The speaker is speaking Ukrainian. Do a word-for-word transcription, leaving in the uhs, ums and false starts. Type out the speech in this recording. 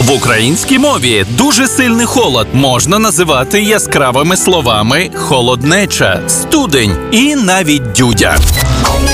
В українській мові дуже сильний холод можна називати яскравими словами холоднеча, студень і навіть дюдя.